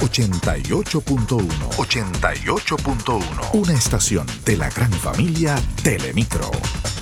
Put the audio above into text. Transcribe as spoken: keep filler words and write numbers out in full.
ochenta y ocho punto uno. ochenta y ocho punto uno. Una estación de la gran familia Telemicro.